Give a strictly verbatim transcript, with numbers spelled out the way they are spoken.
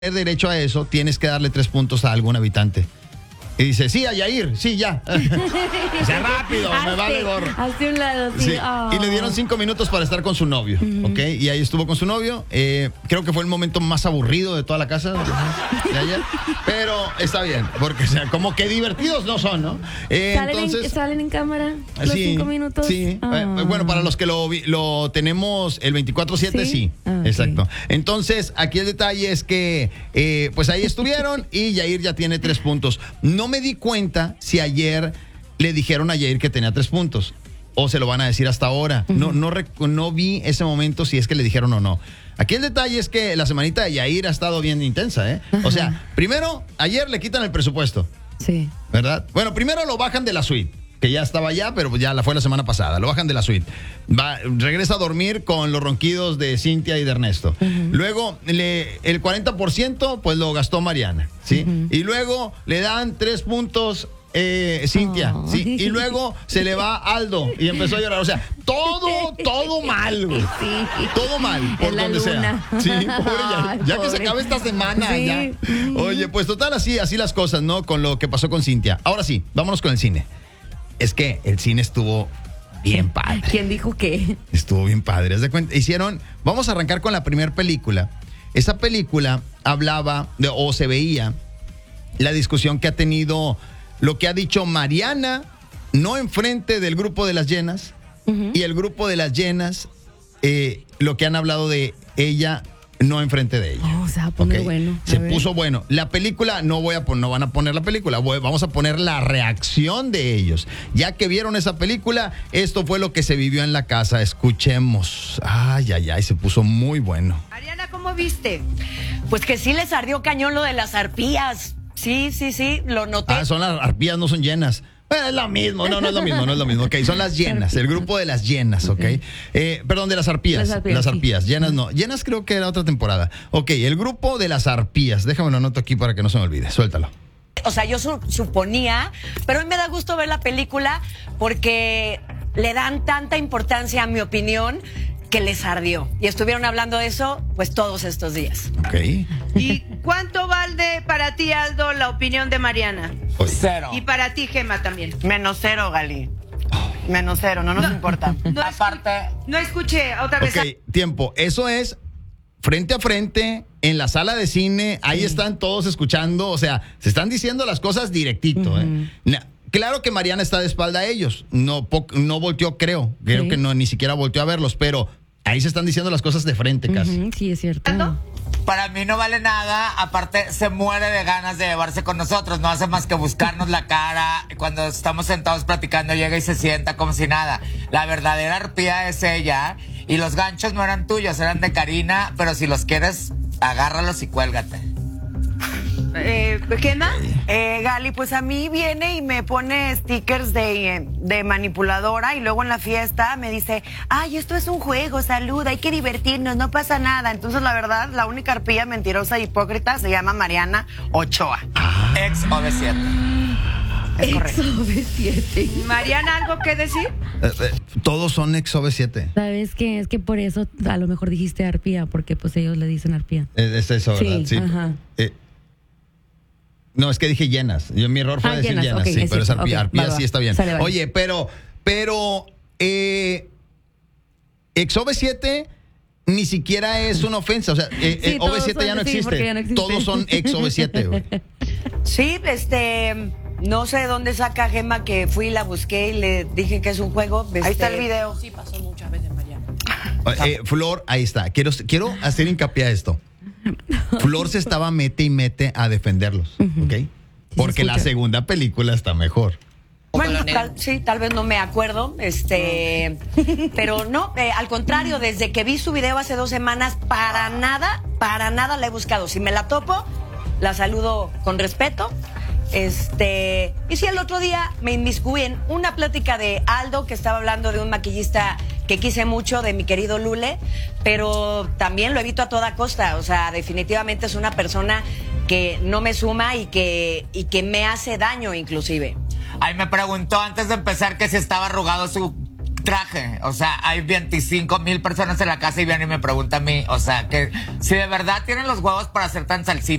derecho a eso, tienes que darle tres puntos a algún habitante. Y dice, sí, a Yair, sí, ya. Sea rápido, hazte, me vale gorro. Hazte un lado, sí. sí. Oh. Y le dieron cinco minutos para estar con su novio, uh-huh. ¿ok? Y ahí estuvo con su novio. Eh, creo que fue el momento más aburrido de toda la casa de ayer. Pero está bien, porque o sea, como que divertidos no son, ¿no? Eh, ¿Salen, entonces, en, ¿Salen en cámara los sí, cinco minutos? Sí. Oh. Eh, bueno, para los que lo, lo tenemos el veinticuatro siete, sí. sí. Ah, exacto. Okay. Entonces, aquí el detalle es que, eh, pues ahí estuvieron y Yair ya tiene tres puntos. No me di cuenta si ayer le dijeron a Yair que tenía tres puntos o se lo van a decir hasta ahora. Uh-huh. No, no, no vi ese momento si es que le dijeron o no. Aquí el detalle es que la semanita de Yair ha estado bien intensa, ¿eh? Uh-huh. O sea, primero, ayer le quitan el presupuesto. Sí. ¿Verdad? Bueno, primero lo bajan de la suite, que ya estaba allá, pero ya la fue la semana pasada. Lo bajan de la suite. Va, regresa a dormir con los ronquidos de Cintia y de Ernesto. Uh-huh. Luego, le, el cuarenta por ciento, pues lo gastó Mariana, ¿sí? Uh-huh. Y luego le dan tres puntos eh, Cintia, oh. ¿sí? Y luego se le va Aldo y empezó a llorar. O sea, todo, todo mal, güey. Sí. Todo mal, por donde luna. sea. Sí, pobre, ya, ya pobre. Que se acabe esta semana, sí. ya. Oye, pues total, así, así las cosas, ¿no? Con lo que pasó con Cintia. Ahora sí, vámonos con el cine. Es que el cine estuvo bien padre. ¿Quién dijo qué? Estuvo bien padre. ¿Haz de cuenta? Hicieron, vamos a arrancar con la primera película. Esa película hablaba de, o se veía la discusión que ha tenido, lo que ha dicho Mariana, no enfrente del grupo de las llenas, uh-huh. y el grupo de las llenas, eh, lo que han hablado de ella, no enfrente de ella. Oh, se va a poner okay. bueno. A se ver. puso bueno. La película, no voy a no van a poner la película, voy, vamos a poner la reacción de ellos. Ya que vieron esa película, esto fue lo que se vivió en la casa. Escuchemos. Ay, ay, ay, se puso muy bueno. Mariana, ¿cómo viste? Pues que sí les ardió cañón lo de las arpías. Sí, sí, sí, lo noté. Ah, son las arpías, no son llenas. Bueno, es lo mismo, no, no es lo mismo, no es lo mismo. Ok, son las llenas, el grupo de las llenas, ok. Eh, perdón, de las arpías. Las arpías, las arpías. Sí. Llenas no. Llenas creo que era otra temporada. Ok, el grupo de las arpías. Déjame lo anoto aquí para que no se me olvide. Suéltalo. O sea, yo su- suponía, pero a mí me da gusto ver la película porque le dan tanta importancia a mi opinión que les ardió. Y estuvieron hablando de eso, pues, todos estos días. Ok. ¿Y cuánto vale para ti, Aldo, la opinión de Mariana? Oye. Cero. Y para ti, Gema, también. Menos cero, Gali. Menos cero, no nos no, importa. No Aparte. Escu- no escuché, otra vez. Ok, tiempo. Eso es frente a frente, en la sala de cine. Ahí sí. Están todos escuchando. O sea, se están diciendo las cosas directito, uh-huh. ¿eh? Na- Claro que Mariana está de espalda a ellos. No, po- no volteó, creo. Creo sí. que no, ni siquiera volteó a verlos, pero ahí se están diciendo las cosas de frente casi. Uh-huh, sí, es cierto. ¿No? Para mí no vale nada. Aparte, se muere de ganas de llevarse con nosotros. No hace más que buscarnos la cara. Cuando estamos sentados platicando, llega y se sienta como si nada. La verdadera arpía es ella. Y los ganchos no eran tuyos, eran de Karina. Pero si los quieres, agárralos y cuélgate. Eh, Gema. Eh, Gali, pues a mí viene y me pone stickers de, de manipuladora y luego en la fiesta me dice, ay, esto es un juego, salud, hay que divertirnos, no pasa nada. Entonces, la verdad, la única arpía mentirosa e hipócrita se llama Mariana Ochoa. Ah. Ex O V siete. Es correcto. Ex O V siete. Mariana, ¿algo que decir? Eh, eh, todos son ex O V siete. ¿Sabes qué? Es que por eso a lo mejor dijiste arpía, porque pues ellos le dicen arpía. Eh, es eso, ¿verdad? Sí, sí. Ajá. Eh, No, es que dije llenas. Yo, mi error fue ah, decir llenas, llenas, okay, sí, es pero cierto. es arpía. Okay, Arpía va, sí va. está bien. Sale, vale. Oye, pero, pero, eh, ex O V siete ni siquiera es una ofensa. O sea, eh, sí, eh, O V siete ya no, sí, existe. ya no existe. Todos son ex O V siete, güey. Sí, este, no sé de dónde saca Gema que fui, la busqué y le dije que es un juego. Este, ahí está el video. Sí, pasó muchas veces, Mariana. Eh, Flor, ahí está.Quiero, quiero hacer hincapié a esto. Flor se estaba mete y mete a defenderlos, uh-huh. ¿ok? Porque la segunda película está mejor. Bueno, tal, sí, tal vez no me acuerdo, este, pero no, eh, al contrario, desde que vi su video hace dos semanas, para nada, para nada la he buscado. Si me la topo, la saludo con respeto. Este, y si el otro día me inmiscuí en una plática de Aldo, que estaba hablando de un maquillista que quise mucho, de mi querido Lule, pero también lo evito a toda costa. O sea, definitivamente es una persona que no me suma y que, y que me hace daño inclusive. Ay, me preguntó antes de empezar que si estaba arrugado su traje. O sea, hay veinticinco mil personas en la casa y vienen y me preguntan a mí, o sea, que si de verdad tienen los huevos para hacer tan salsita.